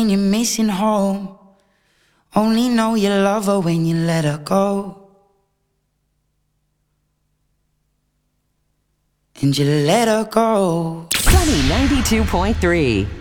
you're missing home. Only know you love her when you let her go. And you let her go. Sunny 92.3.